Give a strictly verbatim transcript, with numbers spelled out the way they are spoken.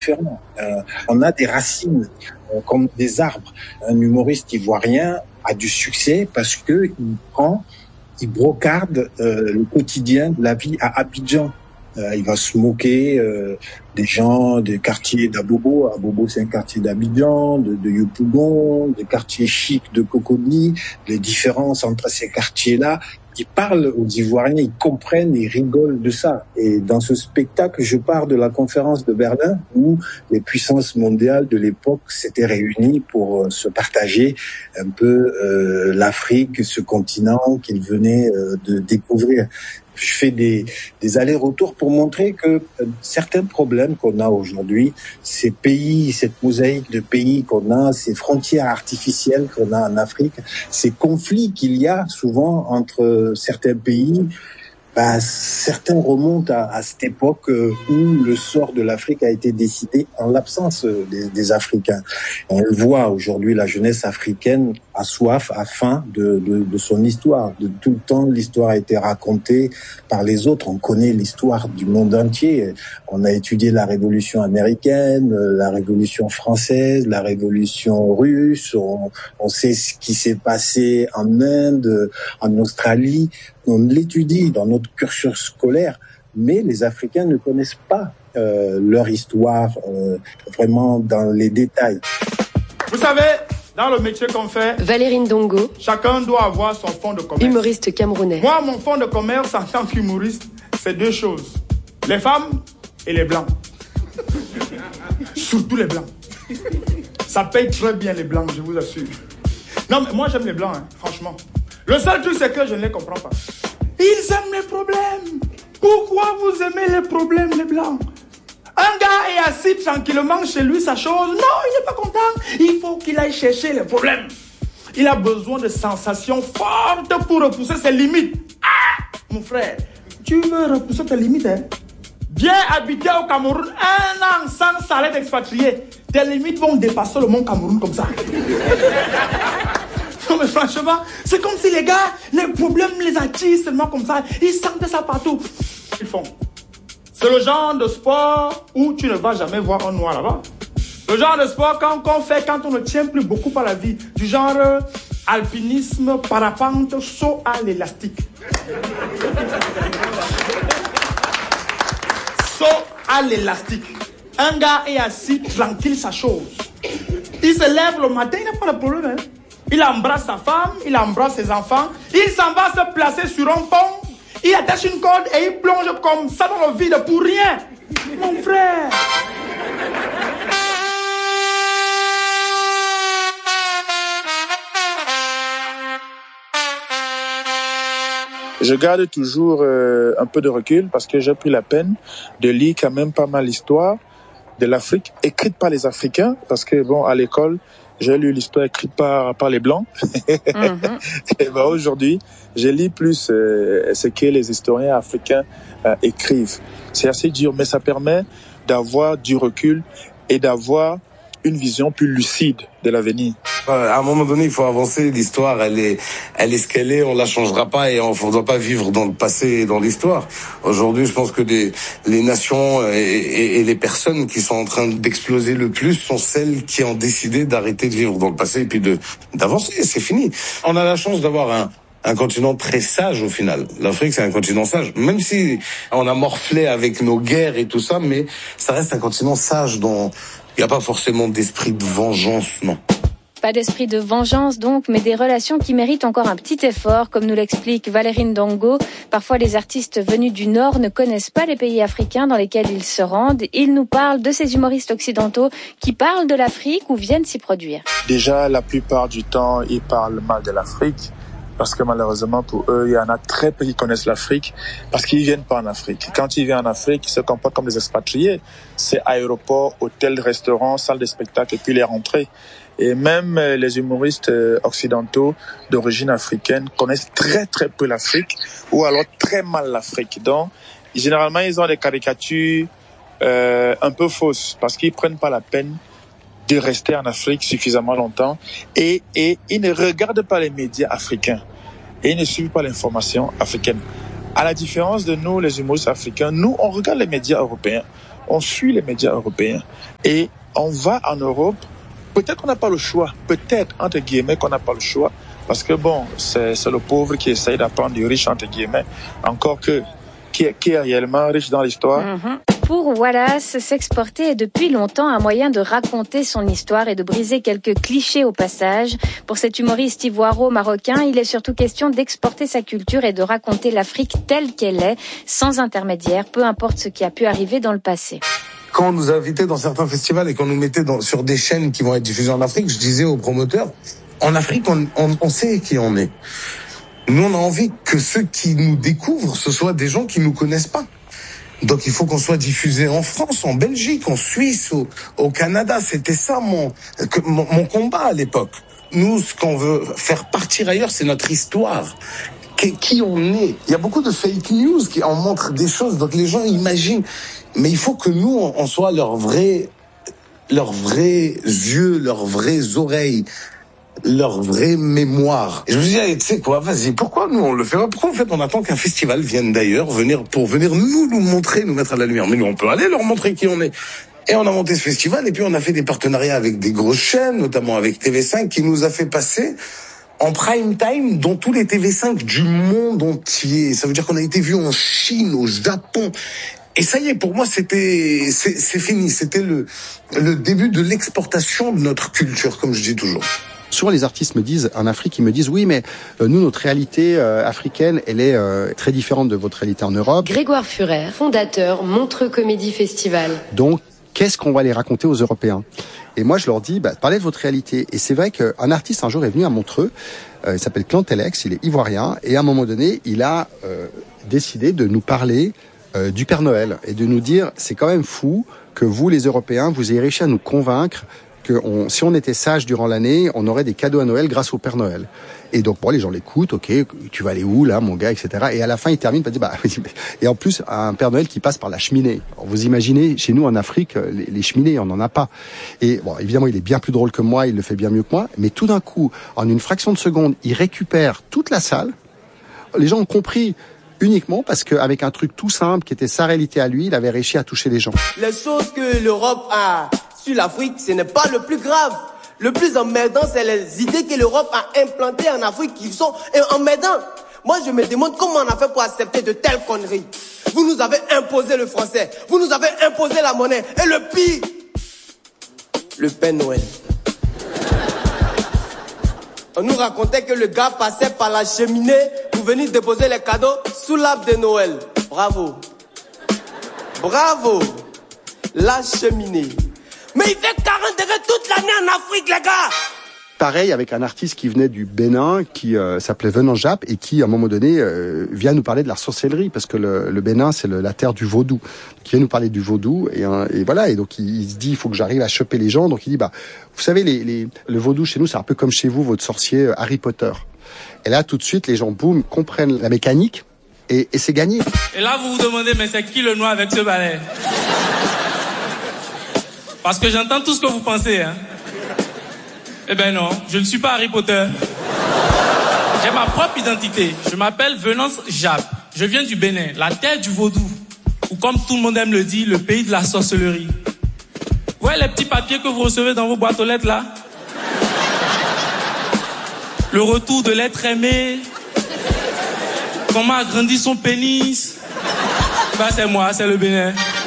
différent. Euh, on a des racines euh, comme des arbres. Un humoriste ivoirien a du succès parce que il prend, il brocarde euh, le quotidien de la vie à Abidjan. Euh, il va se moquer euh, des gens des quartiers d'Abobo. Abobo, c'est un quartier d'Abidjan, de, de Yopougon, des quartiers chics de Cocody, les différences entre ces quartiers-là. Ils parlent aux Ivoiriens, ils comprennent, ils rigolent de ça. Et dans ce spectacle, je pars de la conférence de Berlin où les puissances mondiales de l'époque s'étaient réunies pour se partager un peu euh, l'Afrique, ce continent qu'ils venaient euh, de découvrir. Je fais des, des allers-retours pour montrer que euh, certains problèmes qu'on a aujourd'hui, ces pays, cette mosaïque de pays qu'on a, ces frontières artificielles qu'on a en Afrique, ces conflits qu'il y a souvent entre certains pays, bah, certains remontent à, à cette époque euh, où le sort de l'Afrique a été décidé en l'absence euh, des, des Africains. On le voit aujourd'hui, la jeunesse africaine a soif, a faim de, de, de son histoire. De tout le temps, l'histoire a été racontée par les autres. On connaît l'histoire du monde entier. On a étudié la Révolution américaine, la Révolution française, la Révolution russe. On, on sait ce qui s'est passé en Inde, en Australie. On l'étudie dans notre cursus scolaire, mais les Africains ne connaissent pas euh, leur histoire euh, vraiment dans les détails. Vous savez, dans le métier qu'on fait, Valérie Ndongo, chacun doit avoir son fonds de commerce. Humoriste camerounais. Moi, mon fonds de commerce en tant qu'humoriste, c'est deux choses. Les femmes et les blancs. Surtout les blancs. Ça paye très bien les blancs, je vous assure. Non, mais moi j'aime les blancs, hein, franchement. Le seul truc, c'est que je ne les comprends pas. Ils aiment les problèmes. Pourquoi vous aimez les problèmes, les blancs? Un gars est assis tranquillement chez lui, sa chose. Non, il n'est pas content. Il faut qu'il aille chercher les problèmes. Il a besoin de sensations fortes pour repousser ses limites. Ah, mon frère, tu veux repousser tes limites, hein? Viens habiter au Cameroun un an sans salaire d'expatrié. Tes limites vont dépasser le monde Cameroun comme ça. Non mais franchement, c'est comme si les gars, les problèmes les attirent seulement comme ça. Ils sentent ça partout. Ils font. C'est le genre de sport où tu ne vas jamais voir un noir là-bas. Le genre de sport qu'on qu'on fait quand on ne tient plus beaucoup à la vie. Du genre euh, alpinisme, parapente, saut à l'élastique. Saut à l'élastique. Un gars est assis tranquille sa chose. Il se lève le matin, il n'a pas de problème. Hein? Il embrasse sa femme, il embrasse ses enfants. Il s'en va se placer sur un pont. Il attache une corde et il plonge comme ça dans le vide pour rien. Mon frère. Je garde toujours euh, un peu de recul parce que j'ai pris la peine de lire quand même pas mal l'histoire de l'Afrique, écrite par les Africains, parce que bon, à l'école, j'ai lu l'histoire écrite par, par les Blancs. Mm-hmm. Et ben aujourd'hui, je lis plus euh, ce que les historiens africains euh, écrivent. C'est assez dur, mais ça permet d'avoir du recul et d'avoir une vision plus lucide de l'avenir. À un moment donné, il faut avancer. L'histoire, elle est, elle est ce qu'elle est. On la changera pas et on ne doit pas vivre dans le passé et dans l'histoire. Aujourd'hui, je pense que les, les nations et, et, et les personnes qui sont en train d'exploser le plus sont celles qui ont décidé d'arrêter de vivre dans le passé et puis de d'avancer. C'est fini. On a la chance d'avoir un un continent très sage au final. L'Afrique, c'est un continent sage. Même si on a morflé avec nos guerres et tout ça, mais ça reste un continent sage dont il n'y a pas forcément d'esprit de vengeance, non. Pas d'esprit de vengeance donc, mais des relations qui méritent encore un petit effort, comme nous l'explique Valérie Ndongo. Parfois, les artistes venus du Nord ne connaissent pas les pays africains dans lesquels ils se rendent. Ils nous parlent de ces humoristes occidentaux qui parlent de l'Afrique ou viennent s'y produire. Déjà, la plupart du temps, ils parlent mal de l'Afrique. Parce que malheureusement, pour eux, il y en a très peu qui connaissent l'Afrique parce qu'ils viennent pas en Afrique. Quand ils viennent en Afrique, ils se comportent comme des expatriés. C'est aéroport, hôtel, restaurant, salle de spectacle et puis les rentrées. Et même les humoristes occidentaux d'origine africaine connaissent très très peu l'Afrique ou alors très mal l'Afrique. Donc, généralement, ils ont des caricatures euh, un peu fausses parce qu'ils prennent pas la peine de rester en Afrique suffisamment longtemps et, et ils ne regardent pas les médias africains et ils ne suivent pas l'information africaine. À la différence de nous, les humoristes africains, nous, on regarde les médias européens, on suit les médias européens et on va en Europe. Peut-être qu'on n'a pas le choix, peut-être entre guillemets qu'on n'a pas le choix, parce que bon, c'est, c'est le pauvre qui essaye d'apprendre du riche entre guillemets, encore que qui est, qui est réellement riche dans l'histoire. Mm-hmm. Pour Wallace, s'exporter est depuis longtemps un moyen de raconter son histoire et de briser quelques clichés au passage. Pour cet humoriste ivoiro-marocain, il est surtout question d'exporter sa culture et de raconter l'Afrique telle qu'elle est, sans intermédiaire, peu importe ce qui a pu arriver dans le passé. Quand on nous invitait dans certains festivals et qu'on nous mettait dans, sur des chaînes qui vont être diffusées en Afrique, je disais aux promoteurs, en Afrique, on, on, on sait qui on est. Nous, on a envie que ceux qui nous découvrent, ce soient des gens qui nous connaissent pas. Donc il faut qu'on soit diffusé en France, en Belgique, en Suisse, au, au Canada. C'était ça mon, que, mon, mon combat à l'époque. Nous, ce qu'on veut faire partir ailleurs, c'est notre histoire. Qui, qui on est. Il y a beaucoup de fake news qui en montrent des choses, donc les gens imaginent. Mais il faut que nous, on soit leurs vrais, leurs vrais yeux, leurs vraies oreilles, leur vraie mémoire. Et je me dis, tu sais quoi, vas-y, pourquoi nous on le fait pas? Pourquoi en fait on attend qu'un festival vienne d'ailleurs venir pour venir nous nous montrer, nous mettre à la lumière? Mais nous on peut aller leur montrer qui on est. Et on a monté ce festival et puis on a fait des partenariats avec des grosses chaînes, notamment avec T V cinq, qui nous a fait passer en prime time dans tous les T V cinq du monde entier. Ça veut dire qu'on a été vu en Chine, au Japon. Et ça y est, pour moi, c'était, c'est, c'est fini. C'était le, le début de l'exportation de notre culture, comme je dis toujours. Souvent, les artistes me disent, en Afrique, ils me disent, oui, mais euh, nous, notre réalité euh, africaine, elle est euh, très différente de votre réalité en Europe. Grégoire Furer, fondateur Montreux Comédie Festival. Donc, qu'est-ce qu'on va les raconter aux Européens? Et moi, je leur dis, bah, parlez de votre réalité. Et c'est vrai qu'un artiste, un jour, est venu à Montreux, euh, il s'appelle Clantelex, il est ivoirien, et à un moment donné, il a euh, décidé de nous parler euh, du Père Noël, et de nous dire, c'est quand même fou que vous, les Européens, vous ayez réussi à nous convaincre que on, si on était sage durant l'année, on aurait des cadeaux à Noël grâce au Père Noël. Et donc, bon, les gens l'écoutent, ok, tu vas aller où, là, mon gars, et cetera. Et à la fin, il termine par dire, bah, et en plus, un Père Noël qui passe par la cheminée. Alors, vous imaginez, chez nous, en Afrique, les, les cheminées, on n'en a pas. Et bon, évidemment, il est bien plus drôle que moi, il le fait bien mieux que moi, mais tout d'un coup, en une fraction de seconde, il récupère toute la salle. Les gens ont compris uniquement parce qu'avec un truc tout simple, qui était sa réalité à lui, il avait réussi à toucher les gens. Les choses que l'Europe a sur l'Afrique, ce n'est pas le plus grave. Le plus emmerdant, c'est les idées que l'Europe a implantées en Afrique qui sont emmerdantes. Moi, je me demande comment on a fait pour accepter de telles conneries. Vous nous avez imposé le français, vous nous avez imposé la monnaie, et le pire, le Père Noël. On nous racontait que le gars passait par la cheminée pour venir déposer les cadeaux sous l'arbre de Noël. Bravo. Bravo. La cheminée. Mais il fait quarante degrés toute l'année en Afrique, les gars. Pareil avec un artiste qui venait du Bénin, qui euh, s'appelait Venant Jap, et qui, à un moment donné, euh, vient nous parler de la sorcellerie, parce que le, le Bénin, c'est le, la terre du vaudou. Qui vient nous parler du vaudou, et, euh, et voilà, et donc il, il se dit, il faut que j'arrive à choper les gens, donc il dit, bah, vous savez, les, les, le vaudou chez nous, c'est un peu comme chez vous, votre sorcier euh, Harry Potter. Et là, tout de suite, les gens, boum, comprennent la mécanique, et, et c'est gagné. Et là, vous vous demandez, mais c'est qui le noir avec ce balai? Parce que j'entends tout ce que vous pensez, hein. Eh ben non, je ne suis pas Harry Potter. J'ai ma propre identité. Je m'appelle Venance Jap. Je viens du Bénin, la terre du vaudou. Ou comme tout le monde aime le dire, le pays de la sorcellerie. Vous voyez les petits papiers que vous recevez dans vos boîtes aux lettres, là? Le retour de l'être aimé. Comment agrandir son pénis. Bah c'est moi, c'est le Bénin.